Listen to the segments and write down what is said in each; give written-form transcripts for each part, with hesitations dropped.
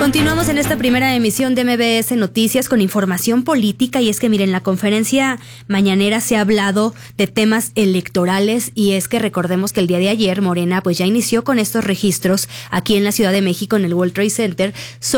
Continuamos en esta primera emisión de MBS Noticias con información política, y es que miren, la conferencia mañanera se ha hablado de temas electorales, y es que recordemos que el día de ayer Morena pues ya inició con estos registros aquí en la Ciudad de México, en el World Trade Center,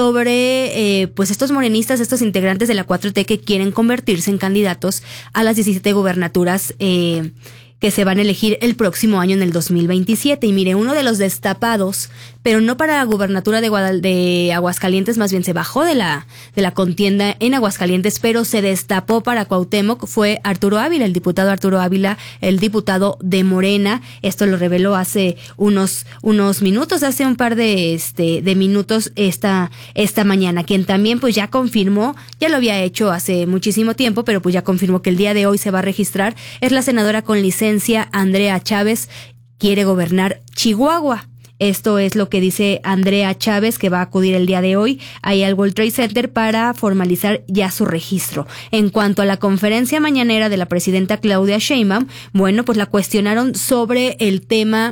sobre pues estos morenistas, estos integrantes de la 4T que quieren convertirse en candidatos a las 17 gubernaturas que se van a elegir el próximo año en el 2027. Y mire, uno de los destapados, pero no para la gubernatura de Aguascalientes, más bien se bajó de la contienda en Aguascalientes, pero se destapó para Cuauhtémoc, fue Arturo Ávila, el diputado Arturo Ávila, el diputado de Morena. Esto lo reveló hace unos minutos, hace un par de minutos esta mañana, quien también pues ya confirmó, ya lo había hecho hace muchísimo tiempo, pero pues ya confirmó que el día de hoy se va a registrar, es la senadora con licencia Andrea Chávez. Quiere gobernar Chihuahua. Esto es lo que dice Andrea Chávez, que va a acudir el día de hoy ahí al World Trade Center para formalizar ya su registro. En cuanto a la conferencia mañanera de la presidenta Claudia Sheinbaum, bueno, pues la cuestionaron sobre el tema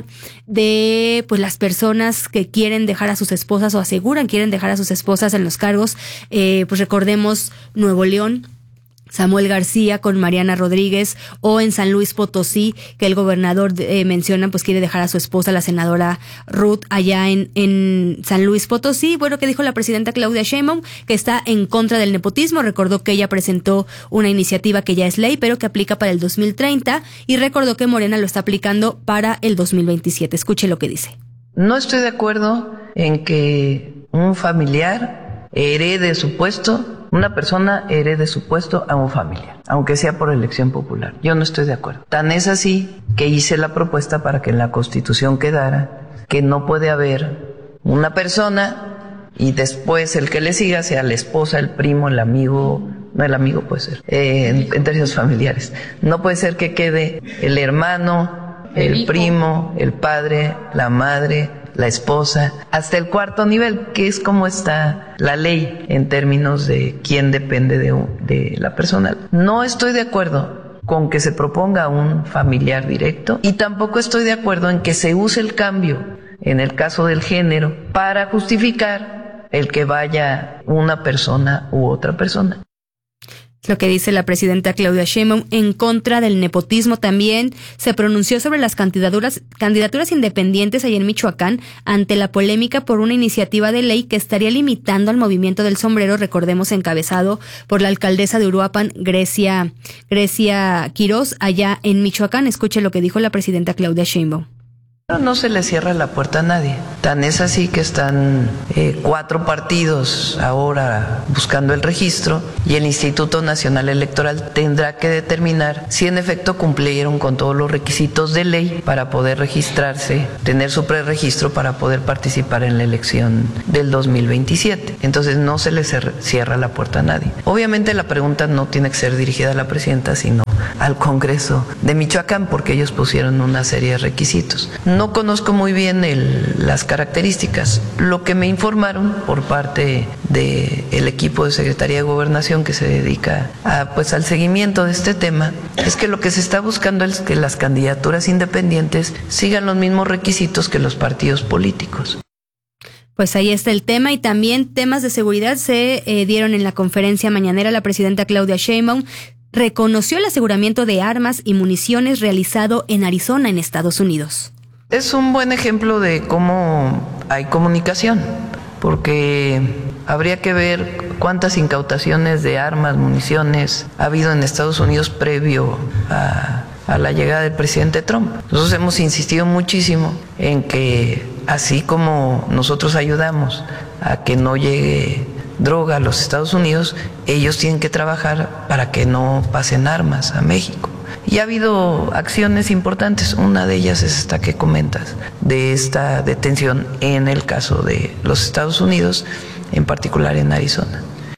de pues las personas que quieren dejar a sus esposas o aseguran quieren dejar a sus esposas en los cargos. Pues recordemos Nuevo León, Samuel García con Mariana Rodríguez, o en San Luis Potosí, que el gobernador menciona pues quiere dejar a su esposa, la senadora Ruth, allá en San Luis Potosí. Bueno, ¿qué dijo la presidenta Claudia Sheinbaum? Que está en contra del nepotismo. Recordó que ella presentó una iniciativa que ya es ley, pero que aplica para el 2030, y recordó que Morena lo está aplicando para el 2027. Escuche lo que dice. No estoy de acuerdo en que un familiar herede su puesto, una persona herede su puesto a un familiar, aunque sea por elección popular. Yo no estoy de acuerdo. Tan es así que hice la propuesta para que en la Constitución quedara que no puede haber una persona y después el que le siga sea la esposa, el primo, el amigo. No, el amigo puede ser, en términos familiares. No puede ser que quede el hermano, el primo, el padre, la madre, la esposa, hasta el cuarto nivel, que es como está la ley en términos de quién depende de la persona. No estoy de acuerdo con que se proponga un familiar directo, y tampoco estoy de acuerdo en que se use el cambio en el caso del género para justificar el que vaya una persona u otra persona. Lo que dice la presidenta Claudia Sheinbaum. En contra del nepotismo también se pronunció sobre las candidaturas independientes allá en Michoacán, ante la polémica por una iniciativa de ley que estaría limitando al movimiento del sombrero, recordemos encabezado por la alcaldesa de Uruapan, Grecia Quirós, allá en Michoacán. Escuche lo que dijo la presidenta Claudia Sheinbaum. No se le cierra la puerta a nadie. Tan es así que están 4 partidos ahora buscando el registro, y el Instituto Nacional Electoral tendrá que determinar si en efecto cumplieron con todos los requisitos de ley para poder registrarse, tener su preregistro para poder participar en la elección del 2027. Entonces no se le cierra la puerta a nadie. Obviamente la pregunta no tiene que ser dirigida a la presidenta, sino al Congreso de Michoacán, porque ellos pusieron una serie de requisitos. No conozco muy bien las características. Lo que me informaron por parte del equipo de Secretaría de Gobernación que se dedica al seguimiento de este tema es que lo que se está buscando es que las candidaturas independientes sigan los mismos requisitos que los partidos políticos. Pues ahí está el tema, y también temas de seguridad se dieron en la conferencia mañanera. La presidenta Claudia Sheinbaum reconoció el aseguramiento de armas y municiones realizado en Arizona, en Estados Unidos. Es un buen ejemplo de cómo hay comunicación, porque habría que ver cuántas incautaciones de armas, municiones ha habido en Estados Unidos previo a la llegada del presidente Trump. Nosotros hemos insistido muchísimo en que, así como nosotros ayudamos a que no llegue droga a los Estados Unidos, ellos tienen que trabajar para que no pasen armas a México. Y ha habido acciones importantes, una de ellas es esta que comentas, de esta detención en el caso de los Estados Unidos, en particular en Arizona.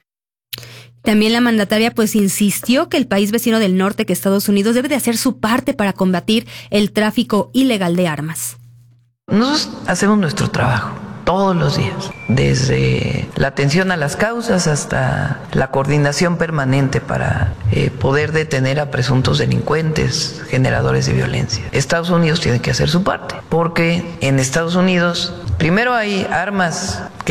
También la mandataria pues insistió que el país vecino del norte, que Estados Unidos, debe de hacer su parte para combatir el tráfico ilegal de armas. Nosotros hacemos nuestro trabajo todos los días, desde la atención a las causas hasta la coordinación permanente para poder detener a presuntos delincuentes, generadores de violencia. Estados Unidos tiene que hacer su parte, porque en Estados Unidos Primero, hay armas que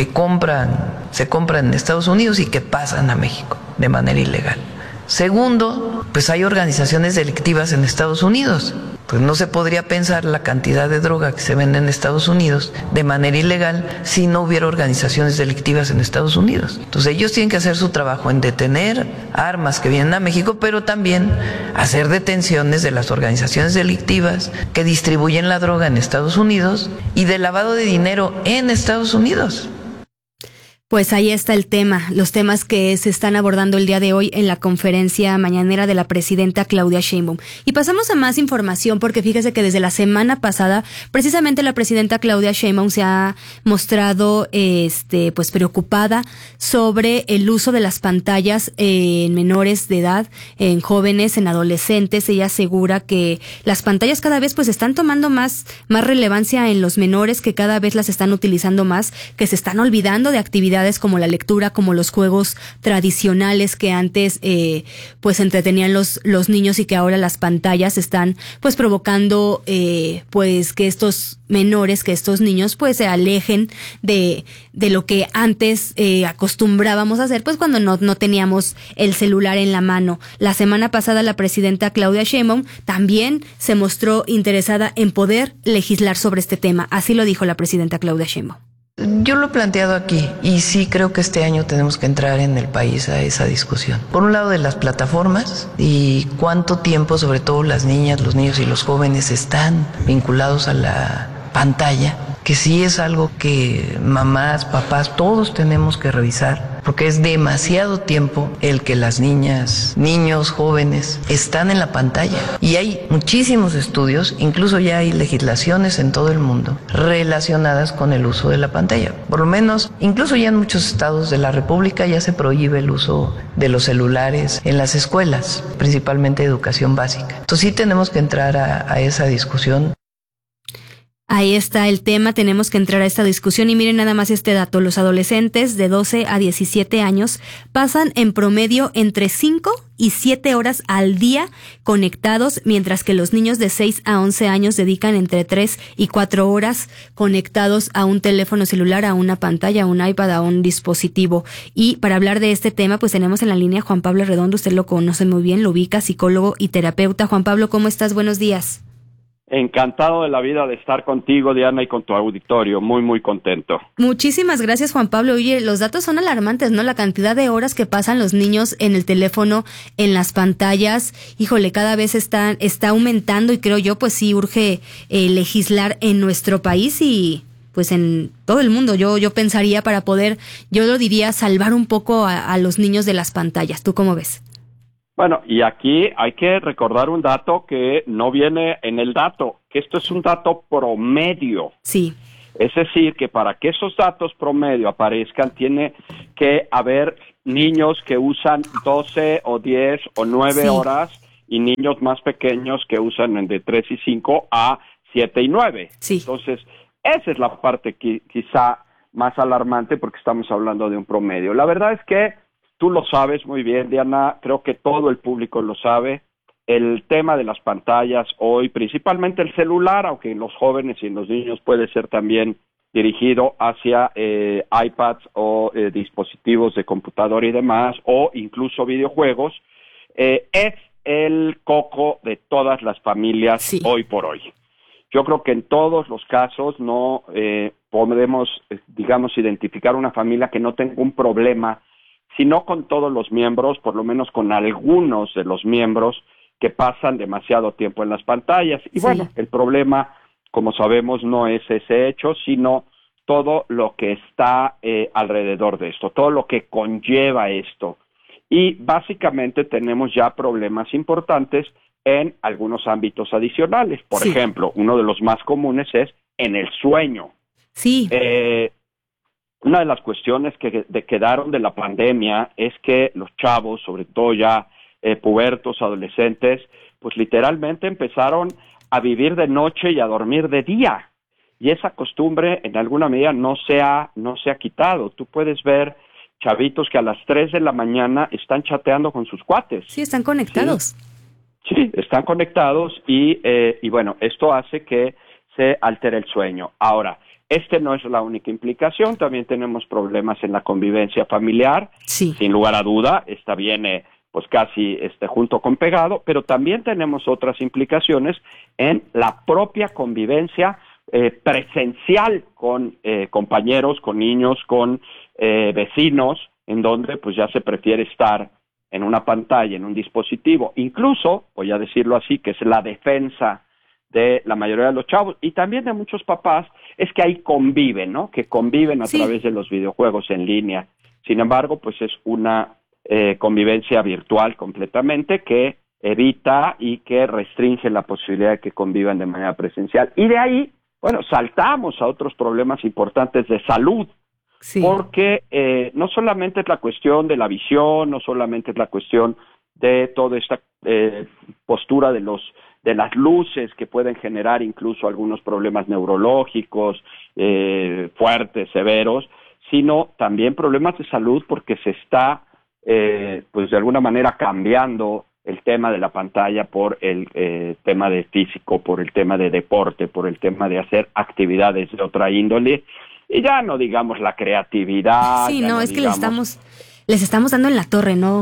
se compran en Estados Unidos y que pasan a México de manera ilegal. Segundo, pues hay organizaciones delictivas en Estados Unidos. Pues no se podría pensar la cantidad de droga que se vende en Estados Unidos de manera ilegal si no hubiera organizaciones delictivas en Estados Unidos. Entonces ellos tienen que hacer su trabajo en detener armas que vienen a México, pero también hacer detenciones de las organizaciones delictivas que distribuyen la droga en Estados Unidos y de lavado de dinero en Estados Unidos. Pues ahí está el tema, los temas que se están abordando el día de hoy en la conferencia mañanera de la presidenta Claudia Sheinbaum. Y pasamos a más información porque fíjese que desde la semana pasada, precisamente la presidenta Claudia Sheinbaum se ha mostrado pues preocupada sobre el uso de las pantallas en menores de edad, en jóvenes, en adolescentes. Ella asegura que las pantallas cada vez pues están tomando más relevancia en los menores, que cada vez las están utilizando más, que se están olvidando de actividades como la lectura, como los juegos tradicionales que antes pues entretenían los niños, y que ahora las pantallas están pues provocando pues que estos menores, que estos niños pues se alejen de lo que antes acostumbrábamos a hacer pues cuando no teníamos el celular en la mano. La semana pasada la presidenta Claudia Sheinbaum también se mostró interesada en poder legislar sobre este tema. Así lo dijo la presidenta Claudia Sheinbaum. Yo lo he planteado aquí y sí creo que este año tenemos que entrar en el país a esa discusión. Por un lado, de las plataformas y cuánto tiempo, sobre todo las niñas, los niños y los jóvenes, están vinculados a la pantalla, que sí es algo que mamás, papás, todos tenemos que revisar, porque es demasiado tiempo el que las niñas, niños, jóvenes están en la pantalla. Y hay muchísimos estudios, incluso ya hay legislaciones en todo el mundo relacionadas con el uso de la pantalla. Por lo menos, incluso ya en muchos estados de la República ya se prohíbe el uso de los celulares en las escuelas, principalmente educación básica. Entonces sí tenemos que entrar a esa discusión. Ahí está el tema, tenemos que entrar a esta discusión. Y miren nada más este dato: los adolescentes de 12 a 17 años pasan en promedio entre 5 y 7 horas al día conectados, mientras que los niños de 6 a 11 años dedican entre 3 y 4 horas conectados a un teléfono celular, a una pantalla, a un iPad, a un dispositivo. Y para hablar de este tema, pues tenemos en la línea a Juan Pablo Redondo. Usted lo conoce muy bien, lo ubica, psicólogo y terapeuta. Juan Pablo, ¿cómo estás? Buenos días. Encantado de la vida de estar contigo, Diana, y con tu auditorio. Muy, muy contento. Muchísimas gracias, Juan Pablo. Oye, los datos son alarmantes, ¿no? La cantidad de horas que pasan los niños en el teléfono, en las pantallas. Híjole, cada vez está aumentando, y creo yo, pues sí urge legislar en nuestro país y pues en todo el mundo. Yo pensaría para poder, yo lo diría, salvar un poco a los niños de las pantallas. ¿Tú cómo ves? Bueno, y aquí hay que recordar un dato que no viene en el dato, que esto es un dato promedio. Sí. Es decir, que para que esos datos promedio aparezcan, tiene que haber niños que usan 12 o 10 o 9 horas, y niños más pequeños que usan de 3 y 5 a 7 y 9. Sí. Entonces, esa es la parte quizá más alarmante, porque estamos hablando de un promedio. La verdad es que tú lo sabes muy bien, Diana, creo que todo el público lo sabe. El tema de las pantallas hoy, principalmente el celular, aunque en los jóvenes y en los niños puede ser también dirigido hacia iPads o dispositivos de computadora y demás, o incluso videojuegos, es el coco de todas las familias hoy por hoy. Yo creo que en todos los casos no podemos, digamos, identificar una familia que no tenga un problema, sino con todos los miembros, por lo menos con algunos de los miembros que pasan demasiado tiempo en las pantallas. Y bueno, el problema, como sabemos, no es ese hecho, sino todo lo que está alrededor de esto, todo lo que conlleva esto. Y básicamente tenemos ya problemas importantes en algunos ámbitos adicionales. Por ejemplo, uno de los más comunes es en el sueño. Sí. Una de las cuestiones que quedaron de la pandemia es que los chavos, sobre todo ya pubertos, adolescentes, pues literalmente empezaron a vivir de noche y a dormir de día. Y esa costumbre en alguna medida no se ha quitado. Tú puedes ver chavitos que a las 3 de la mañana están chateando con sus cuates. Sí, están conectados. Sí, están conectados y bueno, esto hace que se altere el sueño. Ahora, Este no es la única implicación, también tenemos problemas en la convivencia familiar, Sí. sin lugar a duda, esta viene pues casi junto con pegado, pero también tenemos otras implicaciones en la propia convivencia presencial con compañeros, con niños, con vecinos, en donde pues ya se prefiere estar en una pantalla, en un dispositivo, incluso, voy a decirlo así, que es la defensa de la mayoría de los chavos y también de muchos papás, es que ahí conviven, ¿no? Que conviven a través de los videojuegos en línea. Sin embargo, pues es una convivencia virtual completamente que evita y que restringe la posibilidad de que convivan de manera presencial. Y de ahí, bueno, saltamos a otros problemas importantes de salud, porque no solamente es la cuestión de la visión, no solamente es la cuestión de toda esta postura de las luces que pueden generar incluso algunos problemas neurológicos fuertes, severos, sino también problemas de salud porque se está pues de alguna manera cambiando el tema de la pantalla por el tema de físico, por el tema de deporte, por el tema de hacer actividades de otra índole, y ya no digamos la creatividad. Sí, no, es que les estamos dando en la torre, ¿no?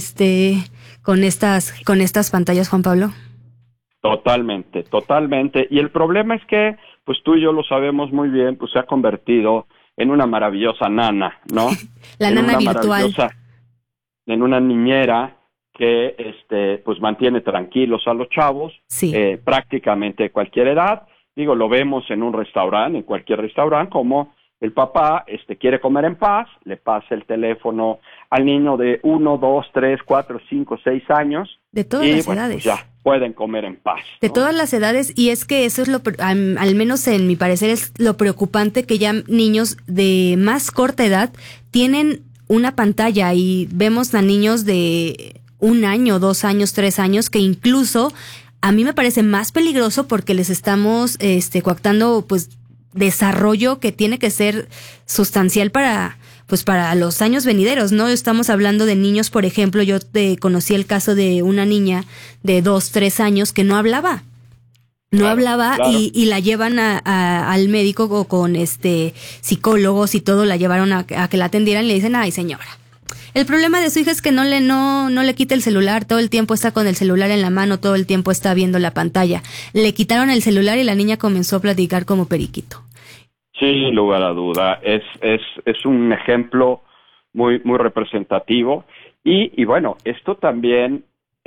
Con estas pantallas, Juan Pablo. Totalmente. Y el problema es que, pues tú y yo lo sabemos muy bien, pues se ha convertido en una maravillosa nana, ¿no? La nana virtual. En una niñera que, pues mantiene tranquilos a los chavos, prácticamente de cualquier edad. Digo, lo vemos en un restaurante, en cualquier restaurante, como el papá quiere comer en paz, le pasa el teléfono al niño de 1, 2, 3, 4, 5, 6 años. De todas las edades. Pues ya pueden comer en paz, de ¿no? todas las edades, y es que eso es al menos en mi parecer, es lo preocupante, que ya niños de más corta edad tienen una pantalla, y vemos a niños de 1 año, 2 años, 3 años, que incluso a mí me parece más peligroso porque les estamos coactando pues desarrollo que tiene que ser sustancial para los años venideros, ¿no? Estamos hablando de niños, por ejemplo, yo conocí el caso de una niña de 2, 3 años que no hablaba. Claro. Y la llevan al médico o con psicólogos y todo, la llevaron a que la atendieran y le dicen, ay señora, el problema de su hija es que no le quita el celular, todo el tiempo está con el celular en la mano, todo el tiempo está viendo la pantalla. Le quitaron el celular y la niña comenzó a platicar como periquito. Sin lugar a duda, es un ejemplo muy, muy representativo y bueno, esto también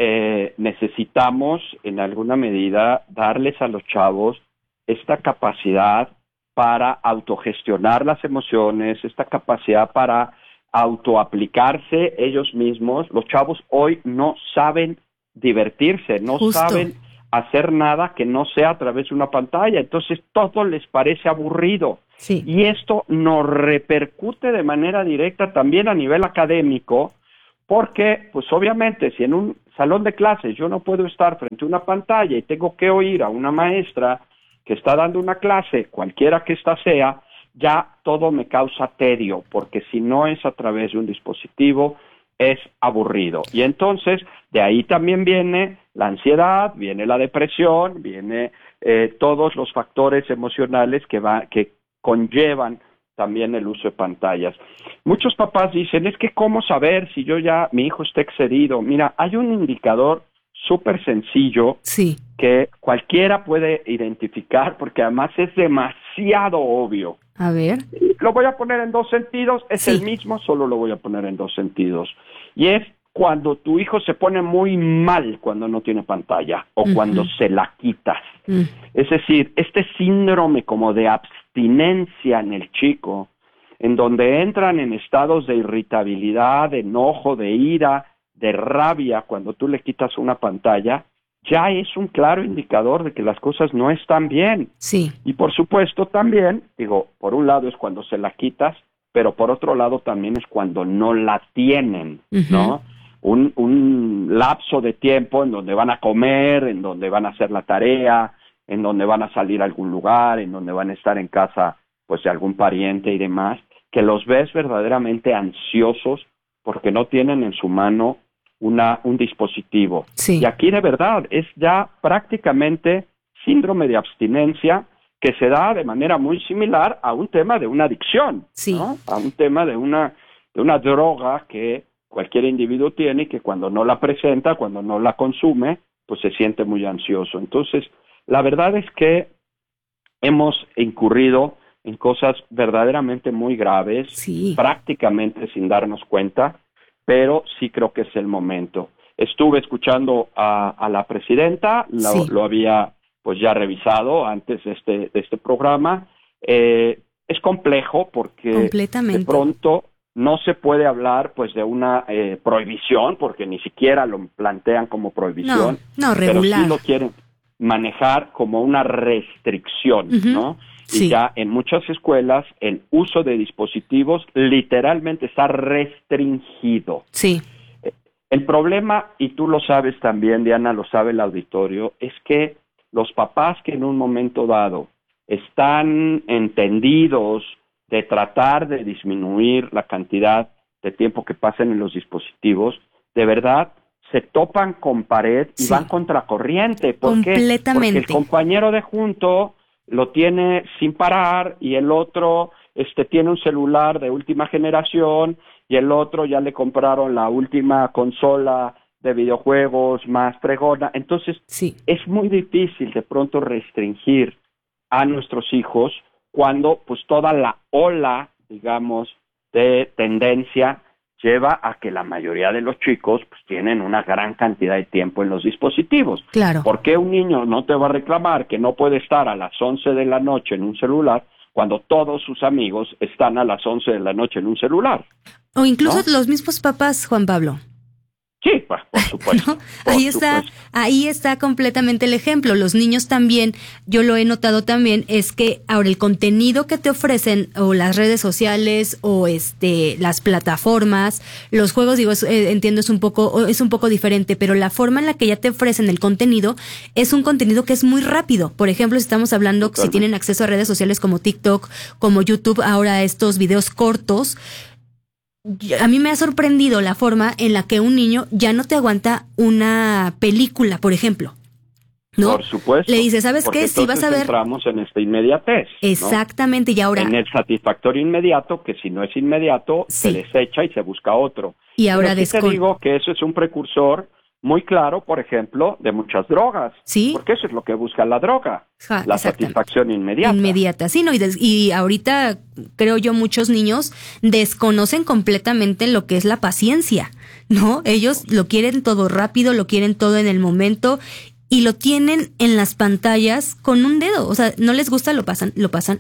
necesitamos en alguna medida darles a los chavos esta capacidad para autogestionar las emociones, esta capacidad para autoaplicarse ellos mismos. Los chavos hoy no saben divertirse, no saben hacer nada que no sea a través de una pantalla, entonces todo les parece aburrido. Y esto nos repercute de manera directa también a nivel académico, porque pues obviamente si en un salón de clases yo no puedo estar frente a una pantalla y tengo que oír a una maestra que está dando una clase, cualquiera que ésta sea, ya todo me causa tedio, porque si no es a través de un dispositivo, es aburrido. Y entonces, de ahí también viene la ansiedad, viene la depresión, viene todos los factores emocionales que conllevan también el uso de pantallas. Muchos papás dicen, es que ¿cómo saber si mi hijo está excedido? Mira, hay un indicador súper sencillo que cualquiera puede identificar, porque además es demasiado obvio. A ver. Lo voy a poner en 2 sentidos, es el mismo, solo lo voy a poner en 2 sentidos. Y es cuando tu hijo se pone muy mal cuando no tiene pantalla o cuando se la quitas. Es decir, este síndrome como de abstinencia en el chico, en donde entran en estados de irritabilidad, de enojo, de ira, de rabia cuando tú le quitas una pantalla, ya es un claro indicador de que las cosas no están bien. Y por supuesto también, por un lado es cuando se la quitas, pero por otro lado también es cuando no la tienen, ¿no? Un lapso de tiempo en donde van a comer, en donde van a hacer la tarea, en donde van a salir a algún lugar, en donde van a estar en casa pues de algún pariente y demás, que los ves verdaderamente ansiosos porque no tienen en su mano un dispositivo. Y aquí de verdad es ya prácticamente síndrome de abstinencia que se da de manera muy similar a un tema de una adicción, sí, ¿no? A un tema de una droga que cualquier individuo tiene y que cuando no la presenta, cuando no la consume, pues se siente muy ansioso. Entonces, la verdad es que hemos incurrido en cosas verdaderamente muy graves, sí, prácticamente sin darnos cuenta, pero sí creo que es el momento. Estuve escuchando a la presidenta, sí, lo había pues ya revisado antes de este programa. Es complejo porque de pronto no se puede hablar pues de una prohibición, porque ni siquiera lo plantean como prohibición, no, pero regular. sí lo quieren manejar como una restricción, ¿no? Sí. Y ya en muchas escuelas el uso de dispositivos literalmente está restringido. Sí. El problema, y tú lo sabes también, Diana, lo sabe el auditorio, es que los papás que en un momento dado están entendidos de tratar de disminuir la cantidad de tiempo que pasan en los dispositivos, de verdad se topan con pared y van contracorriente. ¿Por qué? Porque el compañero de junto lo tiene sin parar y el otro tiene un celular de última generación y el otro ya le compraron la última consola de videojuegos más fregona. Entonces, es muy difícil de pronto restringir a nuestros hijos cuando pues toda la ola, digamos, de tendencia lleva a que la mayoría de los chicos pues tienen una gran cantidad de tiempo en los dispositivos. Claro. ¿Por qué un niño no te va a reclamar que no puede estar a las 11 de la noche en un celular cuando todos sus amigos están a las 11 de la noche en un celular? O incluso los mismos papás, Juan Pablo. Sí, pues, por supuesto. ¿No? Ahí está completamente el ejemplo. Los niños también, yo lo he notado también, es que ahora el contenido que te ofrecen o las redes sociales o las plataformas, los juegos, digo, entiendo es un poco diferente, pero la forma en la que ya te ofrecen el contenido es un contenido que es muy rápido. Por ejemplo, si estamos hablando, si tienen acceso a redes sociales como TikTok, como YouTube, ahora estos videos cortos, a mí me ha sorprendido la forma en la que un niño ya no te aguanta una película, por ejemplo, ¿no? Por supuesto. Le dice, ¿sabes qué? Si vas a ver... entramos en esta inmediatez, exactamente, ¿no? Y ahora... En el satisfactorio inmediato, que si no es inmediato, se desecha y se busca otro. Y ahora te digo que eso es un precursor muy claro, por ejemplo, de muchas drogas. Sí. Porque eso es lo que busca la droga. La satisfacción inmediata. Inmediata, sí, ¿no? Y ahorita, creo yo, muchos niños desconocen completamente lo que es la paciencia, ¿no? Ellos lo quieren todo rápido, lo quieren todo en el momento y lo tienen en las pantallas con un dedo. O sea, no les gusta, lo pasan.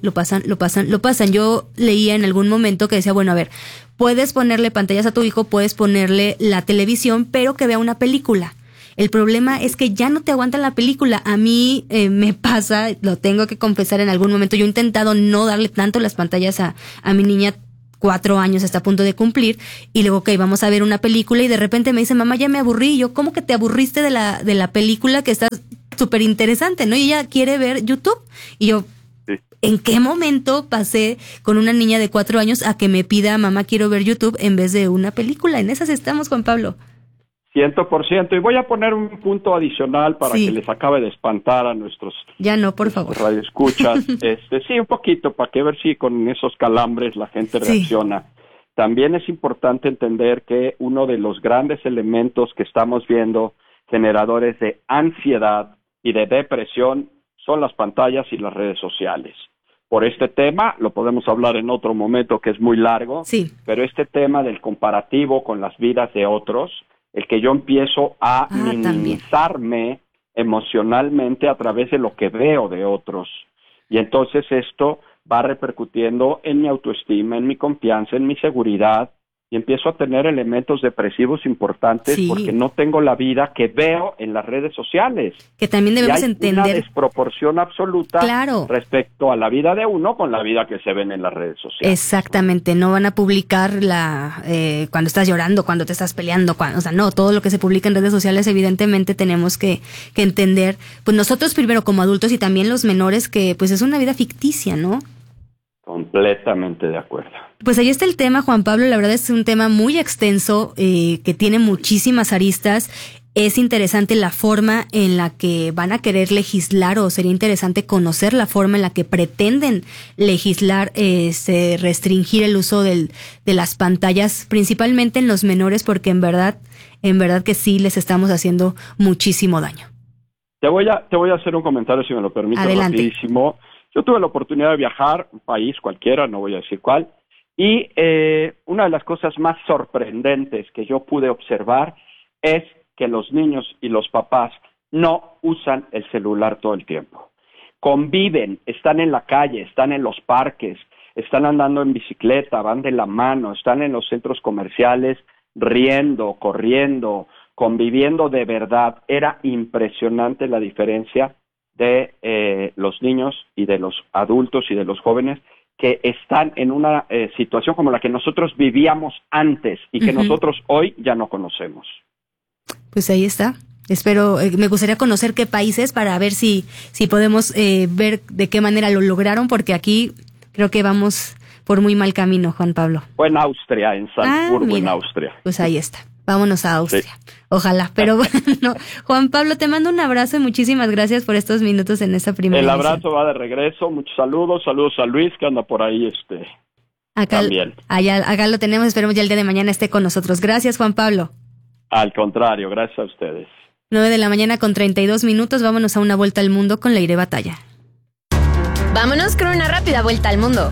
Yo leía en algún momento que decía, bueno, a ver, puedes ponerle pantallas a tu hijo, puedes ponerle la televisión, pero que vea una película. El problema es que ya no te aguantan la película. A mí me pasa, lo tengo que confesar en algún momento, yo he intentado no darle tanto las pantallas a mi niña, 4 años, está a punto de cumplir, y luego, vamos a ver una película, y de repente me dice, mamá, ya me aburrí. Y yo, ¿cómo que te aburriste de la película que está súper interesante, ¿no? Y ella quiere ver YouTube. Y yo, ¿en qué momento pasé con una niña de 4 años a que me pida, mamá, quiero ver YouTube en vez de una película? En esas estamos, Juan Pablo. 100%. Y voy a poner un punto adicional para que les acabe de espantar a nuestros... Ya no, por favor. radioescuchas. Sí, un poquito, para que ver si con esos calambres la gente reacciona. También es importante entender que uno de los grandes elementos que estamos viendo generadores de ansiedad y de depresión son las pantallas y las redes sociales. Por este tema, lo podemos hablar en otro momento que es muy largo, pero este tema del comparativo con las vidas de otros, el que yo empiezo a minimizarme emocionalmente a través de lo que veo de otros. Y entonces esto va repercutiendo en mi autoestima, en mi confianza, en mi seguridad, y empiezo a tener elementos depresivos importantes porque no tengo la vida que veo en las redes sociales. Que también debemos entender. Una desproporción absoluta respecto a la vida de uno con la vida que se ven en las redes sociales. Exactamente, no van a publicar cuando estás llorando, cuando te estás peleando, no, todo lo que se publica en redes sociales evidentemente tenemos que entender, pues nosotros primero como adultos y también los menores, que pues es una vida ficticia, ¿no? Completamente de acuerdo. Pues ahí está el tema, Juan Pablo. La verdad es un tema muy extenso, que tiene muchísimas aristas. es interesante la forma en la que van a querer legislar, o sería interesante conocer la forma en la que pretenden legislar, restringir el uso de las pantallas, principalmente en los menores, porque en verdad que sí les estamos haciendo muchísimo daño. Te voy a hacer un comentario, si me lo permites. Adelante. Rapidísimo. Yo tuve la oportunidad de viajar, un país cualquiera, no voy a decir cuál, y una de las cosas más sorprendentes que yo pude observar es que los niños y los papás no usan el celular todo el tiempo. Conviven, están en la calle, están en los parques, están andando en bicicleta, van de la mano, están en los centros comerciales, riendo, corriendo, conviviendo de verdad. Era impresionante la diferencia de los niños y de los adultos y de los jóvenes que están en una situación como la que nosotros vivíamos antes y que nosotros hoy ya no conocemos. Pues ahí está. Espero, me gustaría conocer qué países para ver si podemos ver de qué manera lo lograron, porque aquí creo que vamos por muy mal camino, Juan Pablo. Fue en Austria, en Salzburgo, en Austria. Pues ahí está. Vámonos a Austria. Sí. Ojalá, pero bueno, Juan Pablo, te mando un abrazo y muchísimas gracias por estos minutos en esta primera edición. El abrazo va de regreso, muchos saludos a Luis que anda por ahí acá, también. Acá lo tenemos, esperemos ya el día de mañana esté con nosotros. Gracias, Juan Pablo. Al contrario, gracias a ustedes. 9:32 a.m, vámonos a una vuelta al mundo con Leire Batalla. Vámonos con una rápida vuelta al mundo.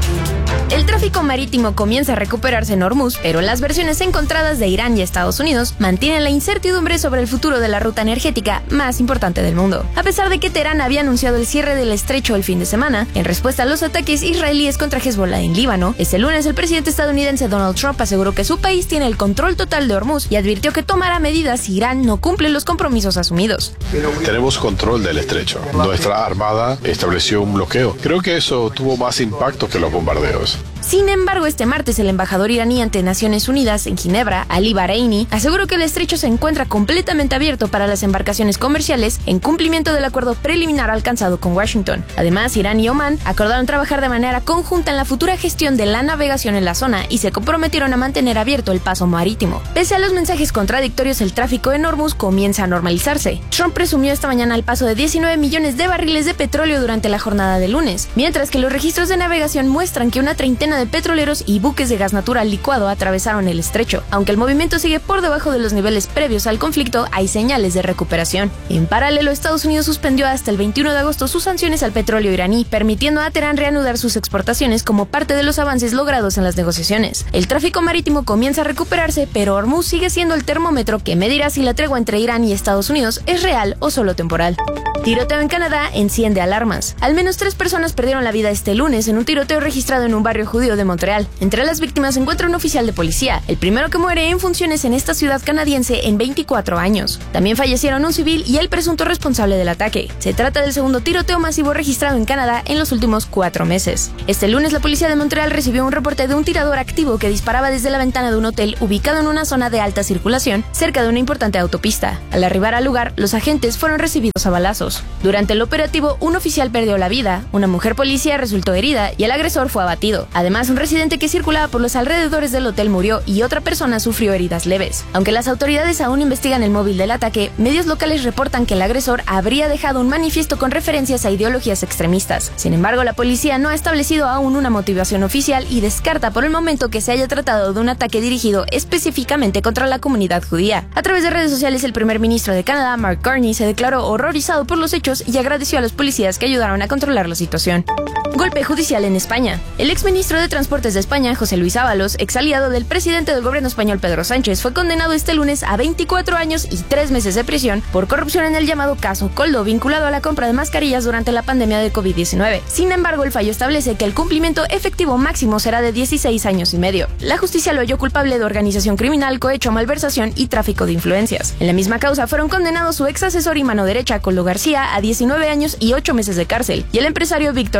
El tráfico marítimo comienza a recuperarse en Hormuz, pero las versiones encontradas de Irán y Estados Unidos mantienen la incertidumbre sobre el futuro de la ruta energética más importante del mundo. A pesar de que Teherán había anunciado el cierre del estrecho el fin de semana, en respuesta a los ataques israelíes contra Hezbollah en Líbano, este lunes el presidente estadounidense Donald Trump aseguró que su país tiene el control total de Hormuz y advirtió que tomará medidas si Irán no cumple los compromisos asumidos. Tenemos control del estrecho. Nuestra armada estableció un bloqueo. Creo que eso tuvo más impacto que los bombardeos. Sin embargo, este martes el embajador iraní ante Naciones Unidas en Ginebra, Ali Bahreini, aseguró que el estrecho se encuentra completamente abierto para las embarcaciones comerciales en cumplimiento del acuerdo preliminar alcanzado con Washington. Además, Irán y Omán acordaron trabajar de manera conjunta en la futura gestión de la navegación en la zona y se comprometieron a mantener abierto el paso marítimo. Pese a los mensajes contradictorios, el tráfico en Hormuz comienza a normalizarse. Trump presumió esta mañana el paso de 19 millones de barriles de petróleo durante la jornada de lunes, mientras que los registros de navegación muestran que una treintena de petroleros y buques de gas natural licuado atravesaron el estrecho. Aunque el movimiento sigue por debajo de los niveles previos al conflicto, hay señales de recuperación. En paralelo, Estados Unidos suspendió hasta el 21 de agosto sus sanciones al petróleo iraní, permitiendo a Teherán reanudar sus exportaciones como parte de los avances logrados en las negociaciones. El tráfico marítimo comienza a recuperarse, pero Hormuz sigue siendo el termómetro que medirá si la tregua entre Irán y Estados Unidos es real o solo temporal. Tiroteo en Canadá enciende alarmas. Al menos 3 personas perdieron la vida este lunes en un tiroteo registrado en un barrio judío de Montreal. Entre las víctimas se encuentra un oficial de policía, el primero que muere en funciones en esta ciudad canadiense en 24 años. También fallecieron un civil y el presunto responsable del ataque. Se trata del segundo tiroteo masivo registrado en Canadá en los últimos 4 meses. Este lunes la policía de Montreal recibió un reporte de un tirador activo que disparaba desde la ventana de un hotel ubicado en una zona de alta circulación cerca de una importante autopista. Al arribar al lugar, los agentes fueron recibidos a balazos. Durante el operativo, un oficial perdió la vida, una mujer policía resultó herida y el agresor fue abatido. Además, un residente que circulaba por los alrededores del hotel murió y otra persona sufrió heridas leves. Aunque las autoridades aún investigan el móvil del ataque, medios locales reportan que el agresor habría dejado un manifiesto con referencias a ideologías extremistas. Sin embargo, la policía no ha establecido aún una motivación oficial y descarta por el momento que se haya tratado de un ataque dirigido específicamente contra la comunidad judía. A través de redes sociales, el primer ministro de Canadá, Mark Carney, se declaró horrorizado por los hechos y agradeció a los policías que ayudaron a controlar la situación. Golpe judicial en España. El exministro de Transportes de España, José Luis Ábalos, ex aliado del presidente del gobierno español Pedro Sánchez, fue condenado este lunes a 24 años y 3 meses de prisión por corrupción en el llamado caso Coldo, vinculado a la compra de mascarillas durante la pandemia de COVID-19. Sin embargo, el fallo establece que el cumplimiento efectivo máximo será de 16 años y medio. La justicia lo halló culpable de organización criminal, cohecho, malversación y tráfico de influencias. En la misma causa fueron condenados su ex asesor y mano derecha, Coldo García, a 19 años y 8 meses de cárcel, y el empresario Víctor de Aldama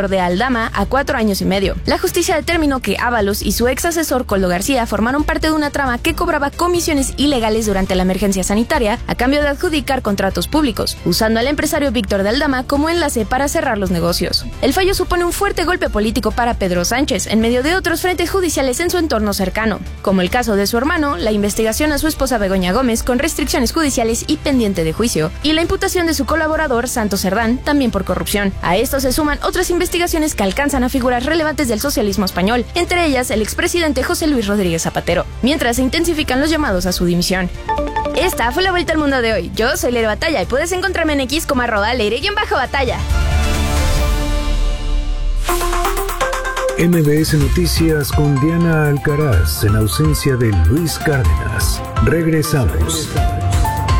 Aldama a 4 años y medio. La justicia determinó que Ábalos y su ex asesor Coldo García formaron parte de una trama que cobraba comisiones ilegales durante la emergencia sanitaria a cambio de adjudicar contratos públicos, usando al empresario Víctor de Aldama como enlace para cerrar los negocios. El fallo supone un fuerte golpe político para Pedro Sánchez, en medio de otros frentes judiciales en su entorno cercano, como el caso de su hermano, la investigación a su esposa Begoña Gómez con restricciones judiciales y pendiente de juicio, y la imputación de su colaborador Santos Cerdán, también por corrupción. A esto se suman otras investigaciones que alcanzan a figuras relevantes del socialismo español, entre ellas el expresidente José Luis Rodríguez Zapatero, mientras se intensifican los llamados a su dimisión. Esta fue la vuelta al mundo de hoy. Yo soy Leire Batalla y puedes encontrarme en X como @Leire_Batalla. MBS Noticias con Diana Alcaraz en ausencia de Luis Cárdenas. Regresamos.